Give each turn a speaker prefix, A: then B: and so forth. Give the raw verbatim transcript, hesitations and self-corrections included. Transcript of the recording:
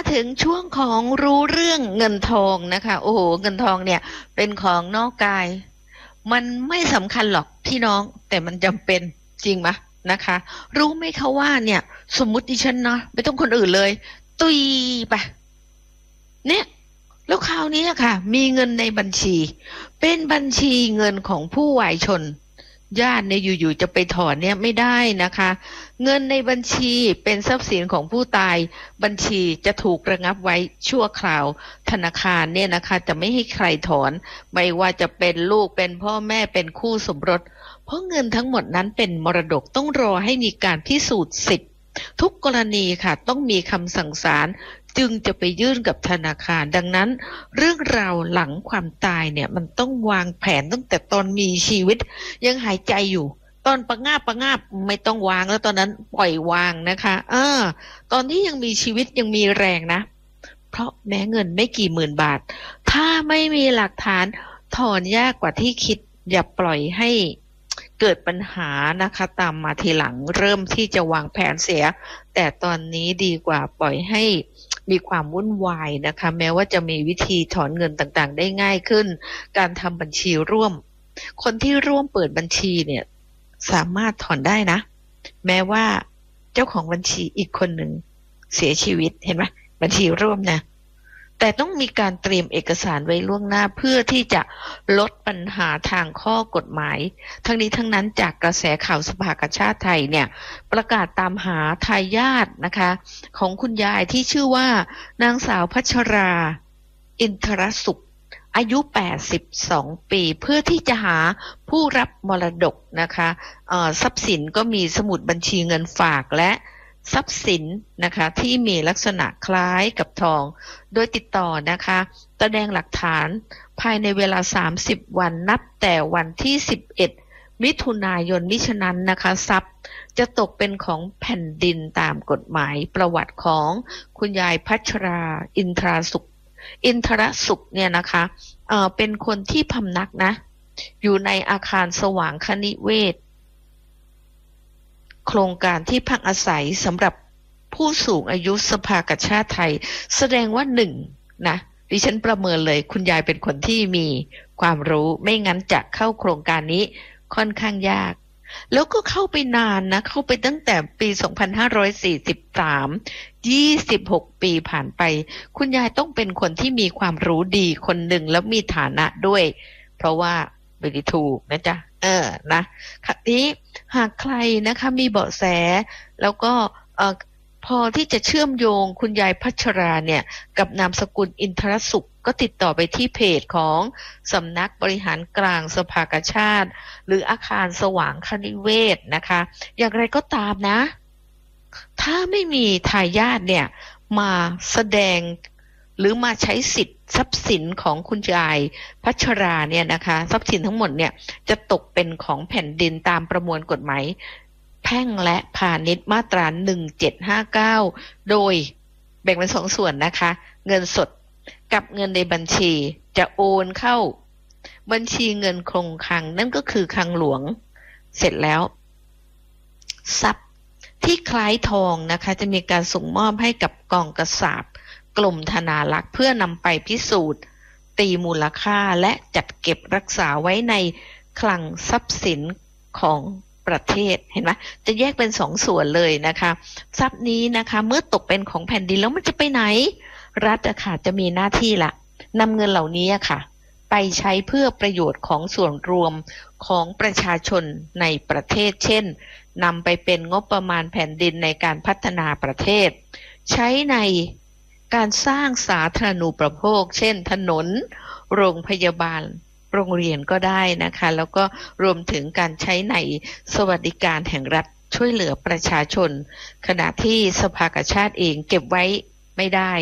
A: ถึงช่วงของรู้เรื่องเงินทองนะคะโอ้โหเงินทองเนี่ยเป็นของนอกกายมันไม่สำคัญหรอกพี่น้องแต่มันจำเป็นจริงไหมนะคะรู้ไหมคะว่าเนี่ยสมมุติดิฉันเนาะไม่ต้องคนอื่นเลยตุยไปเนี่ยแล้วคราวนี้ค่ะมีเงินในบัญชีเป็นบัญชีเงินของผู้วายชนญาติเนี่ยอยู่ๆจะไปถอนเนี่ยไม่ได้นะคะเงินในบัญชีเป็นทรัพย์สินของผู้ตายบัญชีจะถูกระงับไว้ชั่วคราวธนาคารเนี่ยนะคะจะไม่ให้ใครถอนไม่ว่าจะเป็นลูกเป็นพ่อแม่เป็นคู่สมรสเพราะเงินทั้งหมดนั้นเป็นมรดกต้องรอให้มีการพิสูจน์สิทธิ์ทุกกรณีค่ะต้องมีคำสั่งศาลจึงจะไปยื่นกับธนาคารดังนั้นเรื่องราวหลังความตายเนี่ยมันต้องวางแผนตั้งแต่ตอนมีชีวิตยังหายใจอยู่ตอนประงาบประงาบไม่ต้องวางแล้วตอนนั้นปล่อยวางนะคะเออตอนที่ยังมีชีวิตยังมีแรงนะเพราะแม้เงินไม่กี่หมื่นบาทถ้าไม่มีหลักฐานถอนยากกว่าที่คิดอย่าปล่อยให้เกิดปัญหานะคะตามมาทีหลังเริ่มที่จะวางแผนเสียแต่ตอนนี้ดีกว่าปล่อยให้มีความวุ่นวายนะคะแม้ว่าจะมีวิธีถอนเงินต่างๆได้ง่ายขึ้นการทำบัญชีร่วมคนที่ร่วมเปิดบัญชีเนี่ยสามารถถอนได้นะแม้ว่าเจ้าของบัญชีอีกคนหนึ่งเสียชีวิตเห็นไหมบัญชีร่วมนะแต่ต้องมีการเตรียมเอกสารไว้ล่วงหน้าเพื่อที่จะลดปัญหาทางข้อกฎหมายทั้งนี้ทั้งนั้นจากกระแสข่าวสภากาชาดไทยเนี่ยประกาศตามหาทายาทนะคะของคุณยายที่ชื่อว่านางสาวพัชราอินทรสุขอายุแปดสิบสองปีเพื่อที่จะหาผู้รับมรดกนะคะเอ่อทรัพย์สินก็มีสมุดบัญชีเงินฝากและทรัพย์สินนะคะที่มีลักษณะคล้ายกับทองโดยติดต่อนะคะแสดงหลักฐานภายในเวลาสามสิบวันนับแต่วันที่สิบเอ็ดมิถุนายนมิฉะนั้นนะคะทรัพย์จะตกเป็นของแผ่นดินตามกฎหมายประวัติของคุณยายพัชราอินทราสุขอินทรสุขเนี่ยนะคะเอ่อเป็นคนที่พำนักนะอยู่ในอาคารสว่างคณิเวศโครงการที่พักอาศัยสำหรับผู้สูงอายุสภากาชาดไทยแสดงว่าหนึ่งนะดิฉันประเมินเลยคุณยายเป็นคนที่มีความรู้ไม่งั้นจะเข้าโครงการนี้ค่อนข้างยากแล้วก็เข้าไปนานนะเข้าไปตั้งแต่ปีสองพันห้าร้อยสี่สิบสาม ยี่สิบหกปีผ่านไปคุณยายต้องเป็นคนที่มีความรู้ดีคนหนึ่งแล้วมีฐานะด้วยเพราะว่าไม่ได้ถูกนะจ๊ะเออนะค่ะนี้หากใครนะคะมีเบาะแสแล้วก็เอ่อพอที่จะเชื่อมโยงคุณยายพัชราเนี่ยกับนามสกุลอินทรสุขก็ติดต่อไปที่เพจของสำนักบริหารกลางสภากาชาดหรืออาคารสว่างคณิเวศนะคะอย่างไรก็ตามนะถ้าไม่มีทายาทเนี่ยมาแสดงหรือมาใช้สิทธิ์ทรัพย์สินของคุณยายพัชราเนี่ยนะคะทรัพย์สินทั้งหมดเนี่ยจะตกเป็นของแผ่นดินตามประมวลกฎหมายแพ่งและพาณิชย์มาตราหนึ่งเจ็ดห้าเก้าโดยแบ่งเป็นสองส่วนนะคะเงินสดกับเงินในบัญชีจะโอนเข้าบัญชีเงินคงคลังนั่นก็คือคลังหลวงเสร็จแล้วทรัพย์ที่คล้ายทองนะคะจะมีการส่งมอบให้กับกองกษาปณ์กรมธนารักษ์เพื่อนำไปพิสูจน์ตีมูลค่าและจัดเก็บรักษาไว้ในคลังทรัพย์สินของประเทศเห็นไหมจะแยกเป็นสองส่วนเลยนะคะทรัพย์นี้นะคะเมื่อตกเป็นของแผ่นดินแล้วมันจะไปไหนรัฐอะค่ะจะมีหน้าที่ละนำเงินเหล่านี้อะค่ะไปใช้เพื่อประโยชน์ของส่วนรวมของประชาชนในประเทศเช่นนำไปเป็นงบประมาณแผ่นดินในการพัฒนาประเทศใช้ในการสร้างสาธารณูปโภคเช่นถนนโรงพยาบาลโรงเรียนก็ได้นะคะแล้วก็รวมถึงการใช้ในสวัสดิการแห่งรัฐช่วยเหลือประชาชนขณะที่สภากาชาดเองเก็บไว้ไม่ได้